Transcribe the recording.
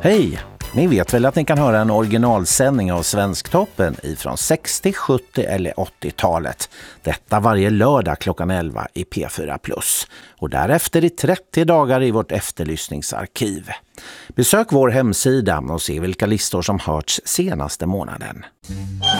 Hej! Ni vet väl att ni kan höra en originalsändning av Svensktoppen ifrån 60-, 70- eller 80-talet. Detta varje lördag klockan 11 i P4+. Och därefter i 30 dagar i vårt efterlyssningsarkiv. Besök vår hemsida och se vilka listor som hörts senaste månaden.